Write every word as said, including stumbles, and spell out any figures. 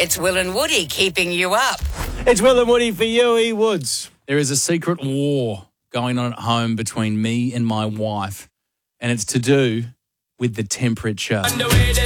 It's Will and Woody keeping you up. It's Will and Woody for you, E. Woods. There is a secret war going on at home between me and my wife, and it's to do with the temperature.